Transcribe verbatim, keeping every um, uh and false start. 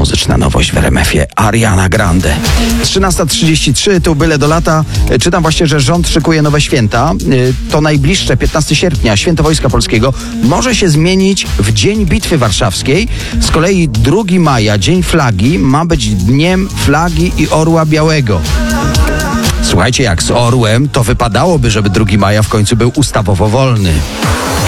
muzyczna nowość w R M F-ie. Ariana Grande. trzynasta trzydzieści trzy, tu byle do lata. Czytam właśnie, że rząd szykuje nowe święta. To najbliższe, piętnastego sierpnia, Święto Wojska Polskiego może się zmienić w Dzień Bitwy Warszawskiej. Z kolei drugiego maja, Dzień Flagi, ma być dniem flagi i orła białego. Słuchajcie, jak z orłem, to wypadałoby, żeby drugiego maja w końcu był ustawowo wolny.